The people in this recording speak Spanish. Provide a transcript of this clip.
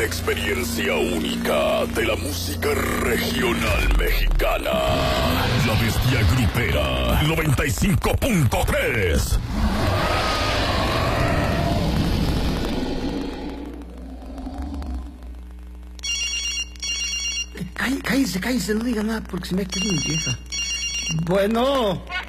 experiencia única de la música regional mexicana. La Bestia Grupera 95.3. Cállese, no diga nada porque se me queda mi vieja. Bueno.